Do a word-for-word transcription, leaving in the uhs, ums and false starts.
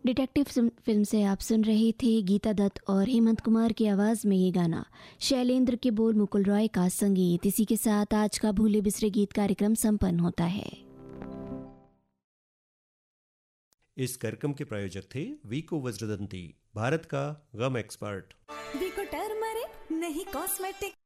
Detective film से आप सुन रहे थे गीता दत्त और हेमंत कुमार की आवाज़ में ये गाना। शैलेंद्र के बोल, मुकुल रॉय का संगीत। इसी के साथ आज का भूले बिसरे गीत कार्यक्रम संपन्न होता है। इस कार्यक्रम के प्रायोजक थे वीको वज्रदंती, भारत का गम एक्सपर्ट। वीको टर्मरिक नहीं कॉस्मेटिक।